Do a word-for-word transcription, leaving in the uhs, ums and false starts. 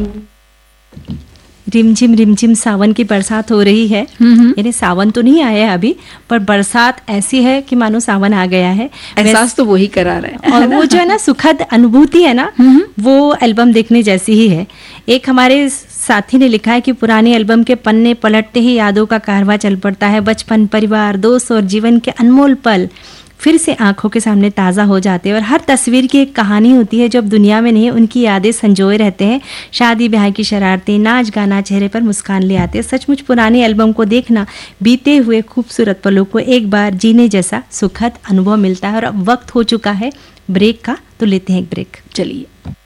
रिमझिम रिमझिम सावन की बरसात हो रही है। यानी सावन तो नहीं आया है अभी, पर बरसात ऐसी है कि मानो सावन आ गया है। एहसास तो वही करा रहा है। और वो जो है ना सुखद अनुभूति है ना, वो एल्बम देखने जैसी ही है। एक हमारे साथी ने लिखा है कि पुरानी एल्बम के पन्ने पलटते ही यादों का कारवां चल पड़ता है। बचपन, परिवार, दोस्त और जीवन के अनमोल पल फिर से आंखों के सामने ताज़ा हो जाते हैं। और हर तस्वीर की एक कहानी होती है, जो अब दुनिया में नहीं है, उनकी यादें संजोए रहते हैं। शादी ब्याह की शरारतें, नाच गाना, चेहरे पर मुस्कान ले आते हैं। सचमुच पुरानी एल्बम को देखना बीते हुए खूबसूरत पलों को एक बार जीने जैसा सुखद अनुभव मिलता है। और अब वक्त हो चुका है ब्रेक का, तो लेते हैं एक ब्रेक। चलिए।